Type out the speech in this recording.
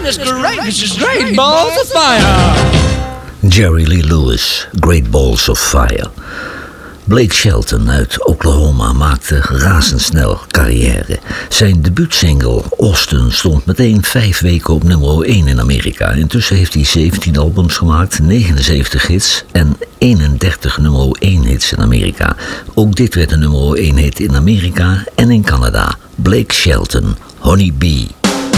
This is great balls of fire. Jerry Lee Lewis, Great Balls of Fire. Blake Shelton uit Oklahoma maakte razendsnel carrière. Zijn debuutsingle Austin stond meteen 5 weken op nummer 1 in Amerika. Intussen heeft hij 17 albums gemaakt, 79 hits en 31 nummer 1 hits in Amerika. Ook dit werd een nummer 1 hit in Amerika en in Canada. Blake Shelton, Honey Bee.